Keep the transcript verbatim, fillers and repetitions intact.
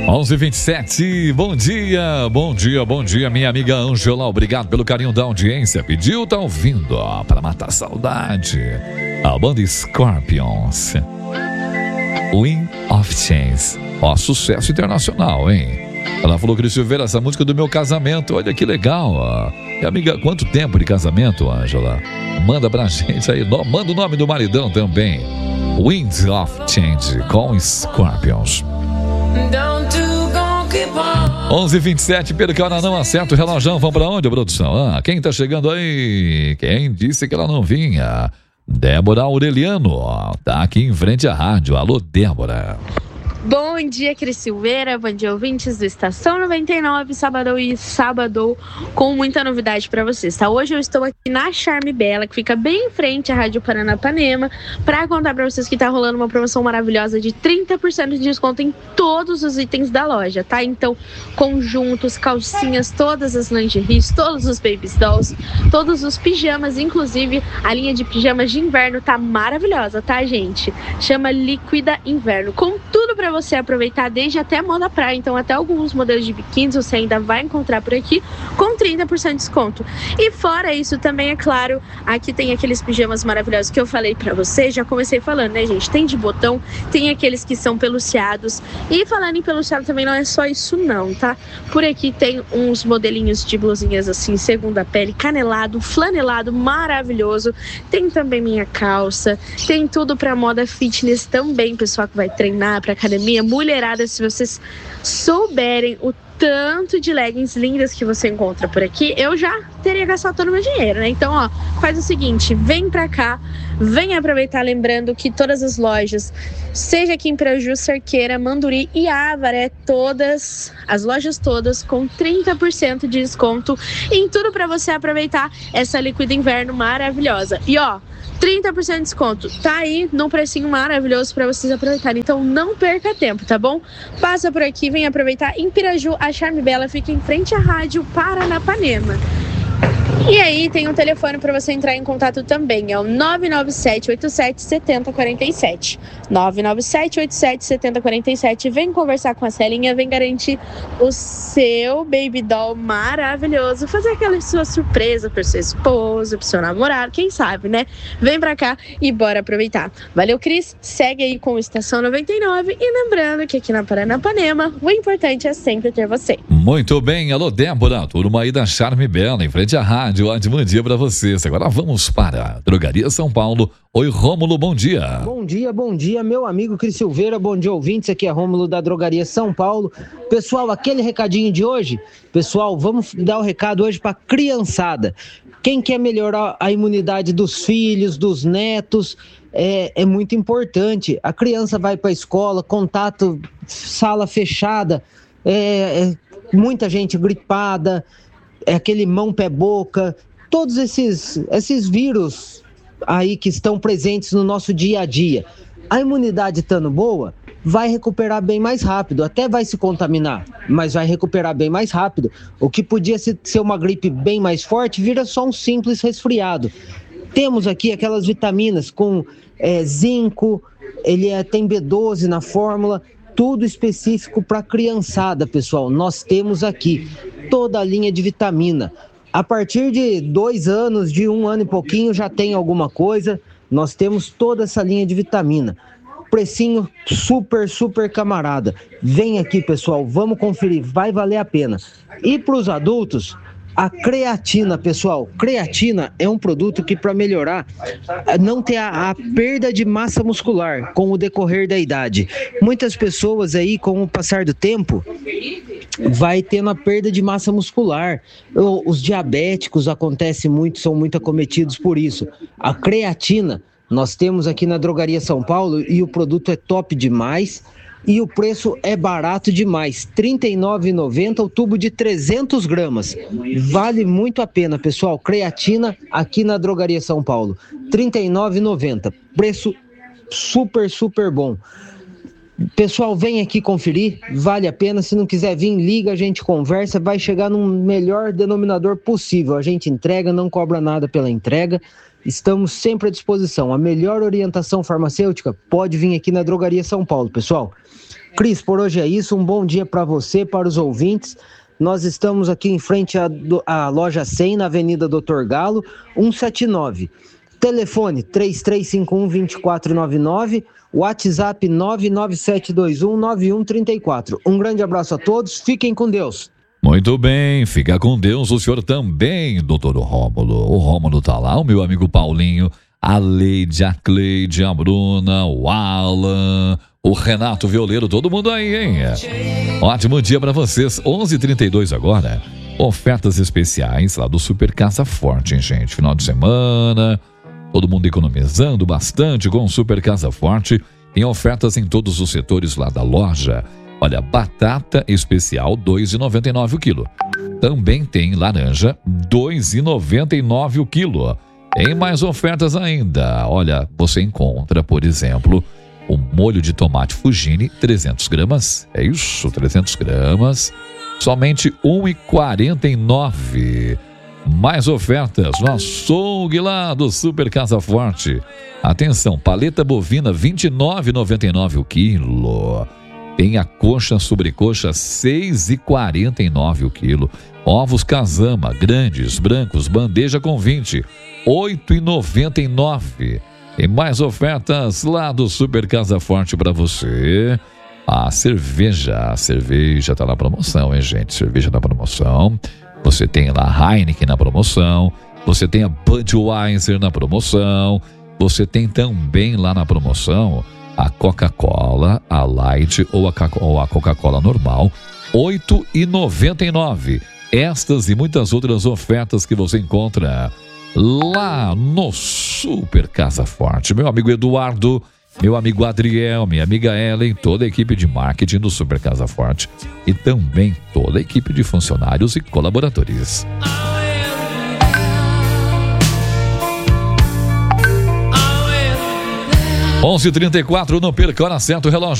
onze e vinte e sete, bom dia, bom dia, bom dia, minha amiga Ângela, obrigado pelo carinho da audiência, pediu, tá ouvindo, ó, para matar a saudade, a banda Scorpions, Wind of Change, ó, sucesso internacional, hein? Ela falou, Cris Silveira, essa música do meu casamento, olha que legal, ó. E amiga, quanto tempo de casamento, Ângela? Manda pra gente aí, no, manda o nome do maridão também, Wind of Change, com Scorpions. onze e vinte e sete, pelo que ela não acerta o relógio. Vamos pra onde, produção? Ah, quem tá chegando aí? Quem disse que ela não vinha? Débora Aureliano, ó, tá aqui em frente à rádio. Alô, Débora. Bom dia, Cris Silveira, bom dia, ouvintes do Estação noventa e nove, sábado e sábado com muita novidade para vocês, tá? Hoje eu estou aqui na Charme Bela, que fica bem em frente à Rádio Paranapanema, para contar para vocês que tá rolando uma promoção maravilhosa de trinta por cento de desconto em todos os itens da loja, tá? Então, conjuntos, calcinhas, todas as lingeries, todos os baby dolls, todos os pijamas, inclusive a linha de pijamas de inverno tá maravilhosa, tá, gente? Chama Liquida Inverno, com tudo para você aproveitar, desde até moda praia, então até alguns modelos de biquínis você ainda vai encontrar por aqui com trinta por cento de desconto. E fora isso também, é claro, aqui tem aqueles pijamas maravilhosos que eu falei pra você, já comecei falando, né, gente? Tem de botão, tem aqueles que são peluciados, e falando em peluciado também não é só isso não, tá? Por aqui tem uns modelinhos de blusinhas assim, segunda pele, canelado, flanelado, maravilhoso. Tem também minha calça, tem tudo pra moda fitness também, pessoal que vai treinar pra academia, mulherada, se vocês souberem o tanto de leggings lindas que você encontra por aqui, eu já teria gastado todo o meu dinheiro, né? Então, ó, faz o seguinte, vem pra cá, vem aproveitar, lembrando que todas as lojas, seja aqui em Piraju, Cerqueira, Manduri e Avaré, todas, as lojas todas com trinta por cento de desconto em tudo pra você aproveitar essa Liquida Inverno maravilhosa. E ó, trinta por cento de desconto, tá aí num precinho maravilhoso para vocês aproveitarem, então não perca tempo, tá bom? Passa por aqui, vem aproveitar. Em Piraju, a Charme Bela fica em frente à rádio Paranapanema. E aí tem um telefone para você entrar em contato também, é o nove nove sete oito sete sete zero quatro sete, nove nove sete oito sete sete zero quatro sete. Vem conversar com a Celinha, vem garantir o seu baby doll maravilhoso, fazer aquela sua surpresa para seu esposo, para seu namorado, quem sabe, né? Vem pra cá e bora aproveitar. Valeu, Cris, segue aí com o Estação noventa e nove e lembrando que aqui na Paranapanema o importante é sempre ter você. Muito bem, alô Débora, turma aí da Charme Bela, em frente à rádio. Ótimo dia para vocês. Agora vamos para a Drogaria São Paulo. Oi, Rômulo, bom dia. Bom dia, bom dia, meu amigo Cris Silveira, bom dia, ouvintes. Aqui é Rômulo da Drogaria São Paulo. Pessoal, aquele recadinho de hoje, pessoal, vamos dar o recado hoje para criançada. Quem quer melhorar a imunidade dos filhos, dos netos, é, é muito importante. A criança vai para a escola, contato, sala fechada, é, é, muita gente gripada, é aquele mão, pé, boca, todos esses, esses vírus aí que estão presentes no nosso dia a dia. A imunidade estando boa, vai recuperar bem mais rápido, até vai se contaminar, mas vai recuperar bem mais rápido. O que podia ser uma gripe bem mais forte, vira só um simples resfriado. Temos aqui aquelas vitaminas com é, zinco, ele é, tem B doze na fórmula, tudo específico para criançada, pessoal. Nós temos aqui toda a linha de vitamina. A partir de dois anos, de um ano e pouquinho, já tem alguma coisa. Nós temos toda essa linha de vitamina. Precinho super, super camarada. Vem aqui, pessoal, vamos conferir, vai valer a pena. E para os adultos, a creatina, pessoal. Creatina é um produto que, para melhorar, não ter a, a perda de massa muscular com o decorrer da idade. Muitas pessoas aí, com o passar do tempo, vai tendo a perda de massa muscular. Os diabéticos acontece muito, são muito acometidos por isso. A creatina, nós temos aqui na Drogaria São Paulo e o produto é top demais. E o preço é barato demais, trinta e nove reais e noventa centavos o tubo de trezentos gramas. Vale muito a pena, pessoal. Creatina aqui na Drogaria São Paulo, trinta e nove reais e noventa centavos. Preço super, super bom. Pessoal, vem aqui conferir, vale a pena. Se não quiser vir, liga, a gente conversa, vai chegar no melhor denominador possível. A gente entrega, não cobra nada pela entrega. estamos sempre à disposição. A melhor orientação farmacêutica pode vir aqui na Drogaria São Paulo, pessoal. Cris, por hoje é isso. Um bom dia para você, para os ouvintes. Nós estamos aqui em frente à, à loja cem, na Avenida Doutor Galo, cento e setenta e nove. Telefone três três cinco um, dois quatro nove nove, WhatsApp nove nove sete dois um, nove um três quatro. Um grande abraço a todos, fiquem com Deus. Muito bem, fica com Deus, o senhor também, doutor Rômulo. O Rômulo tá lá, o meu amigo Paulinho, a Leide, a Cleide, a Bruna, o Alan, o Renato Violeiro, todo mundo aí, hein? Ótimo dia pra vocês, onze e trinta e dois agora. Ofertas especiais lá do Super Casa Forte, hein, gente? Final de semana, todo mundo economizando bastante com o Super Casa Forte. Tem ofertas em todos os setores lá da loja. Olha, batata especial dois reais e noventa e nove centavos o quilo. Também tem laranja dois reais e noventa e nove centavos o quilo. Tem mais ofertas ainda. Olha, você encontra, por exemplo, o molho de tomate Fugini, trezentas gramas. É isso, trezentas gramas. Somente um real e quarenta e nove centavos. Mais ofertas no açougue lá do Super Casa Forte. Atenção, paleta bovina vinte e nove reais e noventa e nove centavos o quilo. Tem a coxa sobrecoxa seis reais e quarenta e nove centavos o quilo. Ovos Casama, grandes, brancos, bandeja com vinte, oito reais e noventa e nove centavos. Tem mais ofertas lá do Super Casa Forte para você. A cerveja, a cerveja tá na promoção, hein, gente? Cerveja na promoção. Você tem lá a Heineken na promoção. Você tem a Budweiser na promoção. Você tem também lá na promoção a Coca-Cola, a Light ou a, ou a Coca-Cola normal, oito reais e noventa e nove centavos. Estas e muitas outras ofertas que você encontra lá no Super Casa Forte. Meu amigo Eduardo, meu amigo Adriel, minha amiga Ellen, toda a equipe de marketing do Super Casa Forte e também toda a equipe de funcionários e colaboradores. onze e trinta e quatro, não perca a hora certa, o relógio